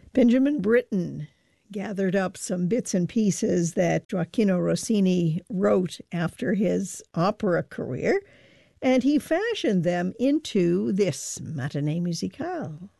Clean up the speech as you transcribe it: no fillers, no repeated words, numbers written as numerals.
Benjamin Britten gathered up some bits and pieces that Gioacchino Rossini wrote after his opera career, and he fashioned them into this Matinée Musicale.